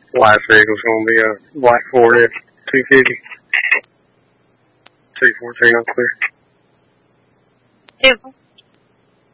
Last vehicle's going to be a black Ford F-250. 214 on clear. Beautiful.